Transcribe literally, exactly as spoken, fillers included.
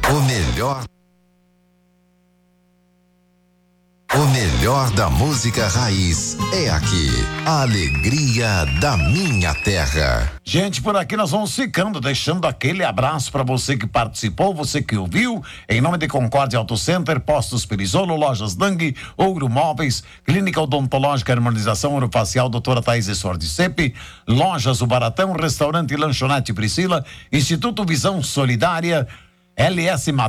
O melhor. O melhor da música raiz é aqui. A alegria da minha terra. Gente, por aqui nós vamos ficando, deixando aquele abraço para você que participou, você que ouviu. Em nome de Concórdia Auto Center, Postos Perisolo, Lojas Dang, Ouro Móveis, Clínica Odontológica Harmonização Orofacial, Doutora Thaís Sordicepe, Lojas O Baratão, Restaurante e Lanchonete Priscila, Instituto Visão Solidária, L S